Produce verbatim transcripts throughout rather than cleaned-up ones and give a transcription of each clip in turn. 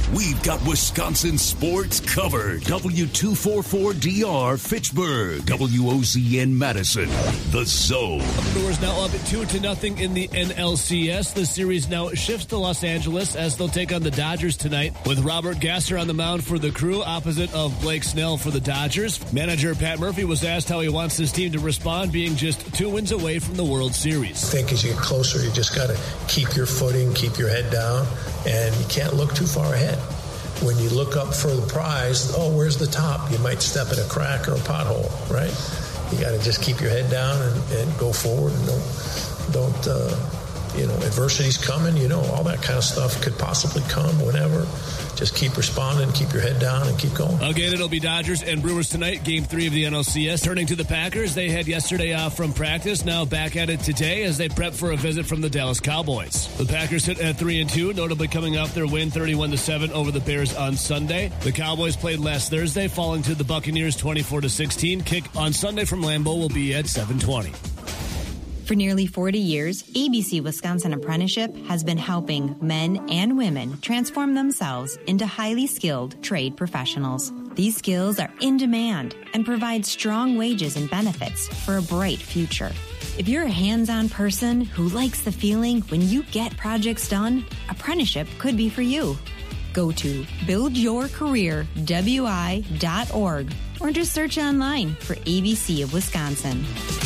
we've got Wisconsin sports covered. W two forty-four D R Fitchburg, W O Z N Madison, The Zone. The Brewers now up two to nothing in the N L C S. The series now shifts to Los Angeles as they'll take on the Dodgers tonight with Robert Gasser on the mound for the Crew opposite of Blake Snell for the Dodgers. Manager Pat Murphy was asked how he wants his team to respond, being just two wins away from the World Series. I think as you get closer, you just got to keep your footing, keep your head down, and you can't look too far ahead. When you look up for the prize, oh, where's the top? You might step in a crack or a pothole, right? You got to just keep your head down and, and go forward, and don't, don't uh, you know, adversity's coming, you know, all that kind of stuff could possibly come whenever. Just keep responding, keep your head down, and keep going. Again, it'll be Dodgers and Brewers tonight, game three of the N L C S. Turning to the Packers, they had yesterday off from practice, now back at it today as they prep for a visit from the Dallas Cowboys. The Packers sit at three and two, notably coming off their win thirty-one to seven over the Bears on Sunday. The Cowboys played last Thursday, falling to the Buccaneers twenty-four to sixteen. Kick on Sunday from Lambeau will be at seven twenty. For nearly forty years, A B C Wisconsin Apprenticeship has been helping men and women transform themselves into highly skilled trade professionals. These skills are in demand and provide strong wages and benefits for a bright future. If you're a hands-on person who likes the feeling when you get projects done, apprenticeship could be for you. Go to build your career w i dot org or just search online for A B C of Wisconsin.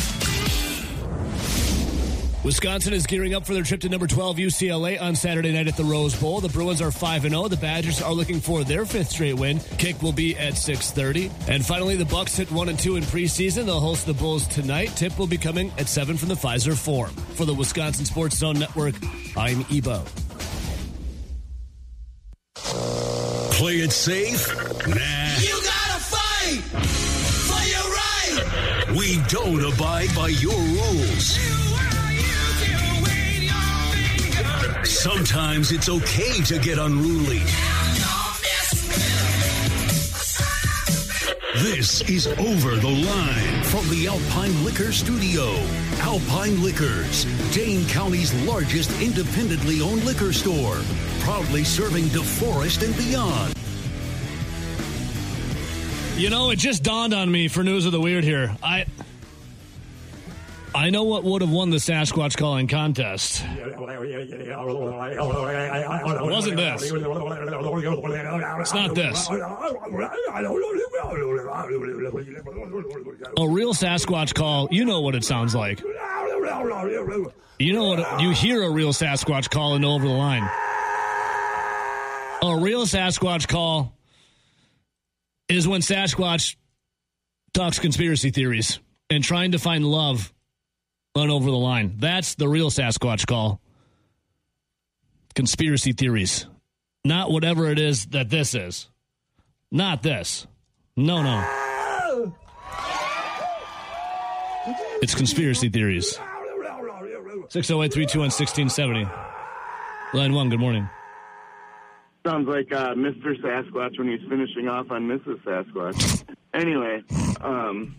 Wisconsin is gearing up for their trip to number twelve U C L A on Saturday night at the Rose Bowl. The Bruins are five and oh. The Badgers are looking for their fifth straight win. Kick will be at six thirty. And finally, the Bucks hit one and two in preseason. They'll host the Bulls tonight. Tip will be coming at seven from the Pfizer Forum. For the Wisconsin Sports Zone Network, I'm Ebo. Play it safe? Nah. You gotta fight for your right. We don't abide by your rules. Sometimes it's okay to get unruly. This is Over the Line from the Alpine Liquor Studio. Alpine Liquors, Dane County's largest independently owned liquor store, proudly serving DeForest and beyond. You know, it just dawned on me for News of the Weird here. I... I know what would have won the Sasquatch calling contest. It wasn't this. It's not this. A real Sasquatch call, you know what it sounds like. You know what, you hear a real Sasquatch call and Over the Line. A real Sasquatch call is when Sasquatch talks conspiracy theories and trying to find love on Over the Line. That's the real Sasquatch call. Conspiracy theories. Not whatever it is that this is. Not this. No, no. It's conspiracy theories. six oh eight, three two one, one six seven oh. Line one, good morning. Sounds like uh, Mister Sasquatch when he's finishing off on Missus Sasquatch. Anyway, um...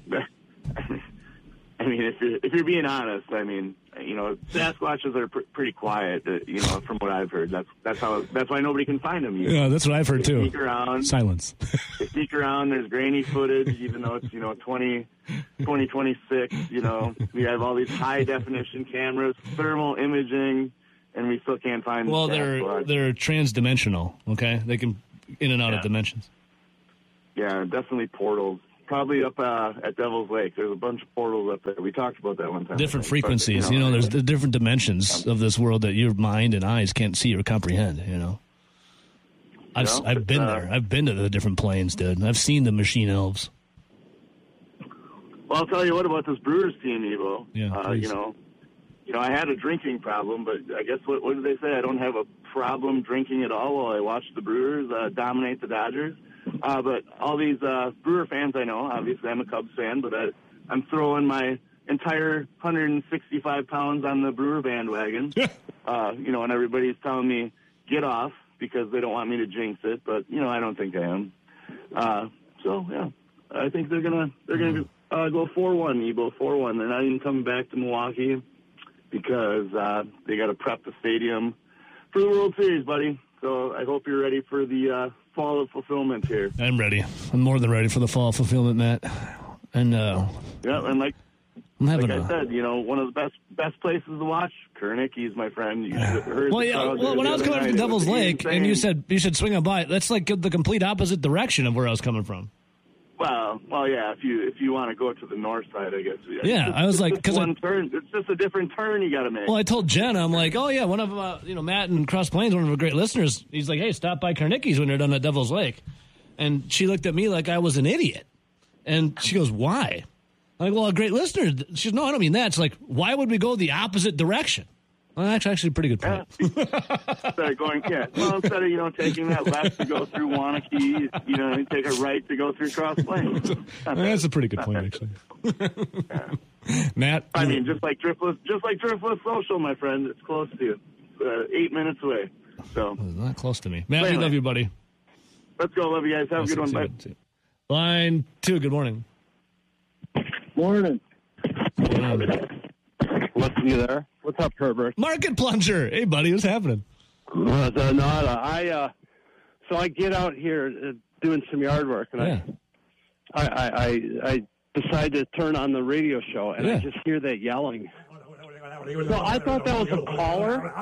I mean, if you're, if you're being honest, I mean, you know, Sasquatches are pr- pretty quiet, uh, you know, from what I've heard. That's that's how that's why nobody can find them. You yeah, that's what I've heard, they too. Sneak around. Silence. They sneak around. There's grainy footage, even though it's, you know, twenty, twenty twenty-six, you know. We have all these high-definition cameras, thermal imaging, and we still can't find Well, the they're, Sasquatch. they're trans-dimensional, okay? They can in and out yeah. of dimensions. Yeah, definitely portals. Probably up uh, at Devil's Lake. There's a bunch of portals up there. We talked about that one time. Different frequencies. But, you, know, you know, there's the different dimensions of this world that your mind and eyes can't see or comprehend, you know. I've you know, I've been uh, there. I've been to the different planes, dude. I've seen the machine elves. Well, I'll tell you what about this Brewers team, Evo. Yeah, uh, you know, you know, I had a drinking problem, but I guess what, what did they say? I don't have a problem drinking at all while I watch the Brewers uh, dominate the Dodgers. Uh, but all these uh, Brewer fans I know, obviously I'm a Cubs fan, but I, I'm throwing my entire one hundred sixty-five pounds on the Brewer bandwagon. uh, you know, and everybody's telling me, get off, because they don't want me to jinx it. But, you know, I don't think I am. Uh, so, yeah, I think they're going to they're gonna uh, go four one, Ebo, four one. They're not even coming back to Milwaukee because uh, they got to prep the stadium for the World Series, buddy. So I hope you're ready for the uh, fall of fulfillment here. I'm ready. I'm more than ready for the fall of fulfillment, Matt. And uh, yeah, and like I'm having like a, I said, you know, one of the best best places to watch, Kernicki's, my friend. You heard well, yeah. Well, when I was coming from Devil's Lake, and you said you should swing on by, that's like the complete opposite direction of where I was coming from. Well, well, yeah. If you if you want to go to the north side, I guess. Yeah, yeah it's, I was like, because one turn. It's just a different turn you got to make. Well, I told Jenna, I'm like, oh yeah, one of uh, you know Matt and Cross Plains, one of our great listeners. He's like, hey, stop by Kernicki's when you're done at Devil's Lake, and she looked at me like I was an idiot, and she goes, why? I'm like, well, a great listener. She goes, no, I don't mean that. It's like, why would we go the opposite direction? Well, that's actually a pretty good point. Yeah. Instead of going, yeah. Well, instead of, you know, taking that left to go through Wanakee, you know, and take a right to go through Cross Plains. Well, that's a pretty good point, actually. Yeah. Matt? I mean, just like Driftless, just like Driftless Social, my friend. It's close to you. Uh, eight minutes away. So it's not close to me. Matt, anyway, we love you, buddy. Let's go. Love you guys. Have I'll a good one. Bye. You. Line two, good morning. Morning. What's you there? What's up, Herbert? Market Plunger. Hey, buddy, what's happening? What's uh, nada. I uh, so I get out here uh, doing some yard work, and yeah. I, I, I, I decide to turn on the radio show, and yeah. I just hear that yelling. So I thought that was a caller.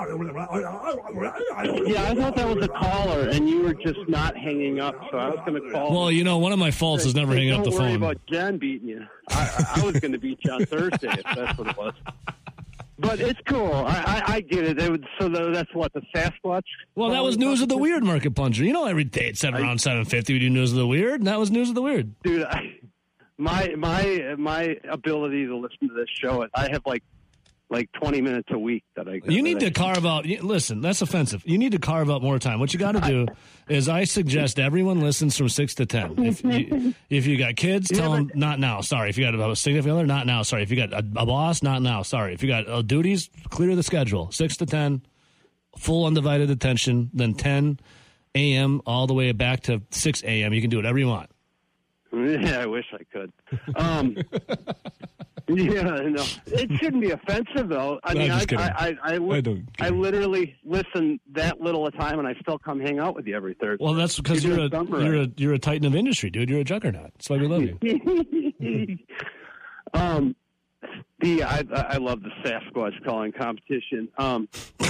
Yeah, I thought that was a caller, and you were just not hanging up. So I was going to call. Well, you know, one of my faults is never hanging up the phone. Don't worry about Jen beating you. I, I was going to beat you on Thursday if that's what it was. But it's cool. I, I, I get it. It would, so the, that's what, the Sasquatch? Well, that was News of the Weird, Market Plunger. You know, every day at seven, around seven fifty we do News of the Weird, and that was News of the Weird. Dude, I, my my my ability to listen to this show, I have like like twenty minutes a week that I You need to carve out, listen, that's offensive. You need to carve out more time. What you got to do is I suggest everyone listens from six to ten. If you, if you got kids, tell them not now. Sorry. If you got a significant other, not now. Sorry. If you got a, a boss, not now. Sorry. If you got uh, duties, clear the schedule. six to ten, full undivided attention. Then ten a.m. all the way back to six a.m. You can do whatever you want. Yeah, I wish I could. Um, yeah, no, it shouldn't be offensive though. I no, mean, I, I, I, I, I, li- I, don't I literally listen that little a time, and I still come hang out with you every Thursday. Well, that's because you're, you're a you're a you're a titan of industry, dude. You're a juggernaut. That's why we love you. um, the I I love the Sasquatch calling competition. Um.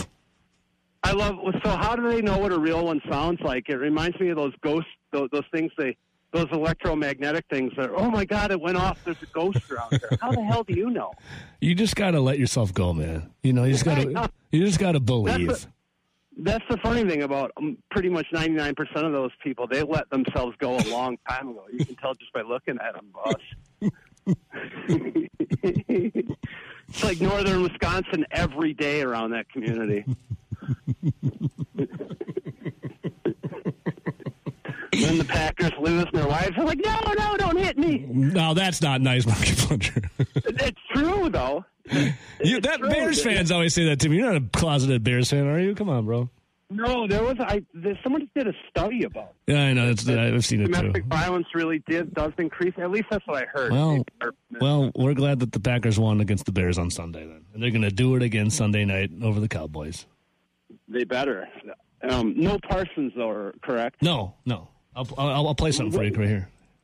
I love. So, how do they know what a real one sounds like? It reminds me of those ghosts, those, those things they. Those electromagnetic things that, oh, my God, it went off. There's a ghost around there. How the hell do you know? You just got to let yourself go, man. You know, you just got to you just got to believe. That's the, that's the funny thing about um, pretty much ninety-nine percent of those people. They let themselves go a long time ago. You can tell just by looking at them, boss. It's like northern Wisconsin every day around that community. When the Packers lose, their wives are like, no, no, don't hit me. No, that's not nice, Market Plunger. It's true, though. You, that true. Bears fans always say that to me. You're not a closeted Bears fan, are you? Come on, bro. No, there was. I there, someone did a study about it. Yeah, I know. It's, I've seen it too. Domestic violence really did does increase. At least that's what I heard. Well, well, we're glad that the Packers won against the Bears on Sunday, then, and they're going to do it again Sunday night over the Cowboys. They better. Um, no Parsons, though, correct? No, no. I'll, I'll, I'll play something for you right here.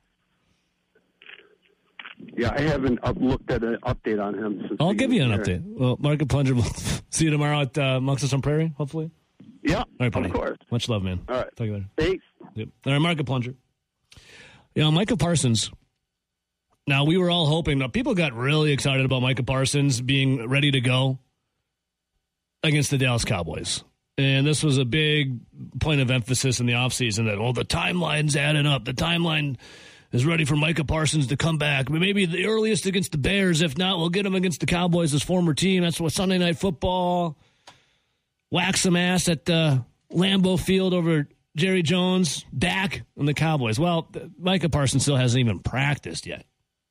Yeah, I haven't up looked at an update on him. Since I'll give you an update. Well, Market Plunger, will see you tomorrow at uh, Monks on Prairie, hopefully. Yeah, all right, buddy. Of course. Much love, man. All right. Talk you later. Thanks. Yep. All right, Market Plunger. You know, Micah Parsons. Now, we were all hoping. Now, people got really excited about Micah Parsons being ready to go against the Dallas Cowboys. And this was a big point of emphasis in the offseason that, oh, the timeline's adding up. The timeline is ready for Micah Parsons to come back. Maybe the earliest against the Bears. If not, we'll get him against the Cowboys, his former team. That's what Sunday Night Football. Whack some ass at uh, Lambeau Field over Jerry Jones. Back on the Cowboys. Well, Micah Parsons still hasn't even practiced yet.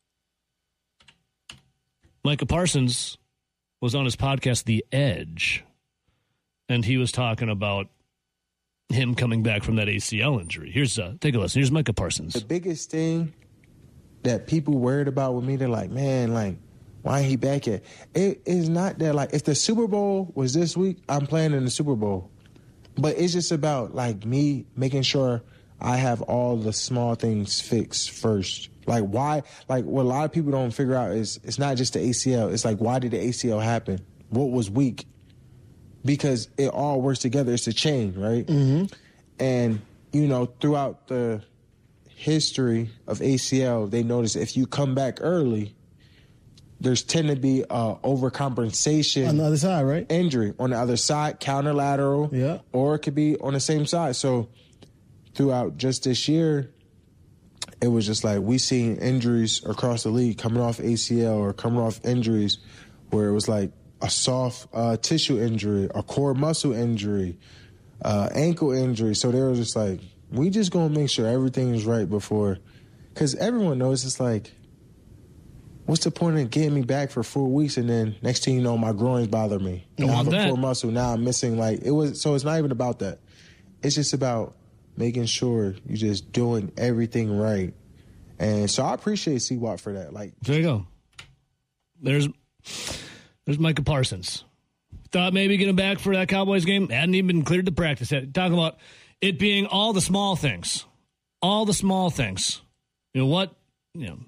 Micah Parsons was on his podcast, The Edge. And he was talking about him coming back from that A C L injury. Here's uh, take a listen. Here's Micah Parsons. The biggest thing that people worried about with me, they're like, man, like, why ain't he back yet? It is not that, like, if the Super Bowl was this week, I'm playing in the Super Bowl. But it's just about, like, me making sure I have all the small things fixed first. Like, why, like, what a lot of people don't figure out is it's not just the A C L. It's like, why did the A C L happen? What was weak? Because it all works together. It's a chain, right? Mm-hmm. And, you know, throughout the history of A C L, they notice if you come back early, there's tend to be uh, overcompensation on the other side, right? Injury on the other side, counterlateral, yeah, or it could be on the same side. So throughout just this year, it was just like we seen injuries across the league coming off A C L or coming off injuries where it was like a soft uh, tissue injury, a core muscle injury, uh, ankle injury. So they were just like, we just gonna make sure everything is right before, because everyone knows it's like, what's the point of getting me back for four weeks and then next thing you know, my groins bother me. Now I have a core muscle. Now I'm missing, like, it was, so it's not even about that. It's just about making sure you're just doing everything right. And so I appreciate C-Watt for that. Like, there you go. There's, there's Micah Parsons. Thought maybe getting back for that Cowboys game. Hadn't even been cleared to practice yet. Talking about it being all the small things. All the small things. You know what? You know,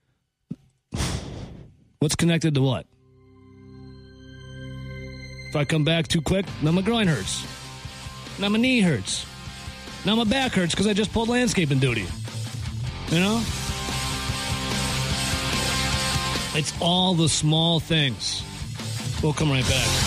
what's connected to what? If I come back too quick, now my groin hurts. Now my knee hurts. Now my back hurts because I just pulled landscaping duty. You know? It's all the small things. We'll come right back.